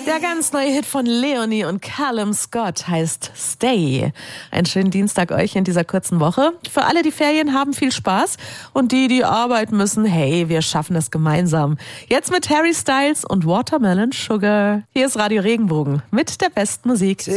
Der ganz neue Hit von Leonie und Callum Scott heißt Stay. Einen schönen Dienstag euch in dieser kurzen Woche. Für alle, die Ferien haben, viel Spaß. Und die arbeiten müssen, hey, wir schaffen es gemeinsam. Jetzt mit Harry Styles und Watermelon Sugar. Hier ist Radio Regenbogen mit der besten Musik.